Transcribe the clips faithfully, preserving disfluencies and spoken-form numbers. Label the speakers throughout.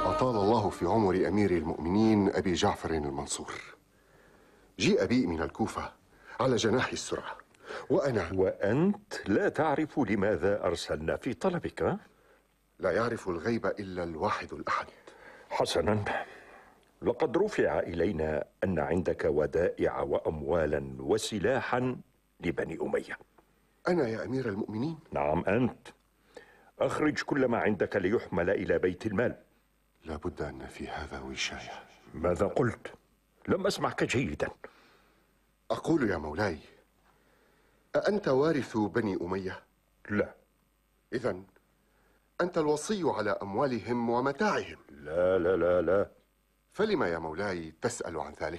Speaker 1: أطال الله في عمر أمير المؤمنين أبي جعفر المنصور. جيء بي من الكوفة على جناح السرعة، وأنا
Speaker 2: وأنت لا تعرف لماذا أرسلنا في طلبك؟
Speaker 1: لا يعرف الغيب إلا الواحد الأحد.
Speaker 2: حسنا، لقد رفع إلينا أن عندك ودائع وأموالا وسلاحا لبني أمية.
Speaker 1: أنا يا أمير المؤمنين؟
Speaker 2: نعم أنت. أخرج كل ما عندك ليحمل إلى بيت المال.
Speaker 1: لا بد أن في هذا وشاية.
Speaker 2: ماذا قلت؟ لم أسمعك جيدا.
Speaker 1: أقول يا مولاي، أأنت وارث بني أمية؟
Speaker 2: لا.
Speaker 1: إذن أنت الوصي على أموالهم ومتاعهم.
Speaker 2: لا لا لا لا.
Speaker 1: فلم يا مولاي تسأل عن ذلك؟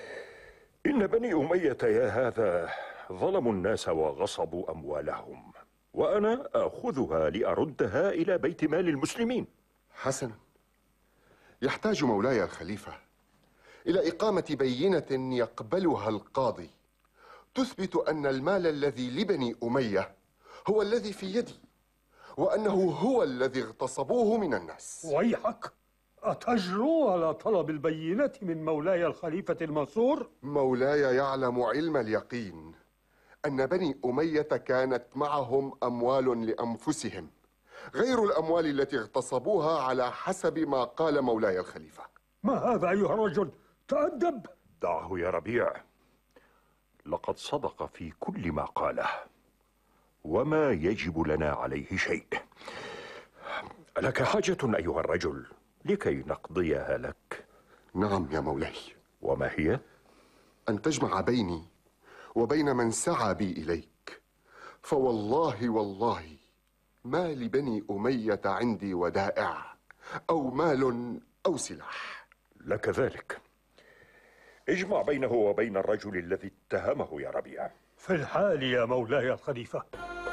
Speaker 2: إن بني أمية يا هذا ظلموا الناس وغصبوا أموالهم، وأنا آخذها لأردها إلى بيت مال المسلمين.
Speaker 1: حسنا، يحتاج مولاي الخليفة إلى إقامة بينة يقبلها القاضي تثبت أن المال الذي لبني أمية هو الذي في يدي، وأنه هو الذي اغتصبوه من الناس.
Speaker 3: ويحك، أتجرؤ على طلب البينة من مولاي الخليفة المنصور؟
Speaker 1: مولاي يعلم علم اليقين أن بني أمية كانت معهم أموال لأنفسهم غير الأموال التي اغتصبوها على حسب ما قال مولاي الخليفة.
Speaker 3: ما هذا أيها الرجل؟ تأدب.
Speaker 2: دعه يا ربيع، لقد صدق في كل ما قاله، وما يجب لنا عليه شيء. لك حاجة أيها الرجل لكي نقضيها لك؟
Speaker 1: نعم يا مولاي.
Speaker 2: وما هي؟
Speaker 1: أن تجمع بيني وبين من سعى بي إليك، فوالله والله ما لبني أمية عندي ودائع أو مال أو سلاح.
Speaker 2: لك ذلك. اجمع بينه وبين الرجل الذي اتهمه يا ربيع.
Speaker 3: في الحال يا مولاي الخليفة.